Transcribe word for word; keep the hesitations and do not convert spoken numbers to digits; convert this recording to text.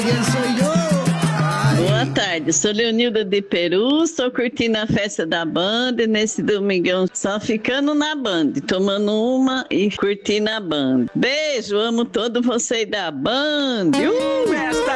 quem sou eu? Boa tarde, sou Leonilda de Peru, estou curtindo a festa da Band nesse domingão, só ficando na Band, tomando uma e curtindo a Band. Beijo, amo todos vocês da Band. Uh! Festa